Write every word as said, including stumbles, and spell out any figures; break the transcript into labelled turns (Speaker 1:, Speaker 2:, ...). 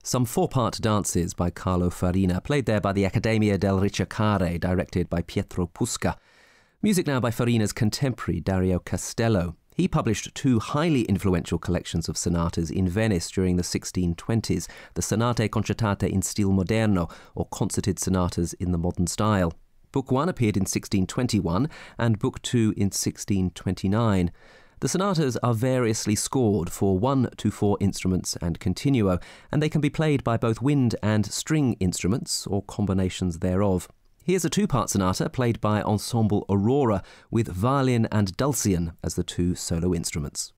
Speaker 1: Some four-part dances by Carlo Farina, played there by the Accademia del Ricercare, directed by Pietro Pusca. Music now by Farina's contemporary, Dario Castello. He published two highly influential collections of sonatas in Venice during the sixteen twenties, the Sonate Concertate in Stil Moderno, or Concerted Sonatas in the Modern Style. Book one appeared in sixteen twenty-one and Book two in sixteen twenty-nine. The sonatas are variously scored for one to four instruments and continuo, and they can be played by both wind and string instruments, or combinations thereof. Here's a two-part sonata played by Ensemble Aurora, with violin and dulcian as the two solo instruments.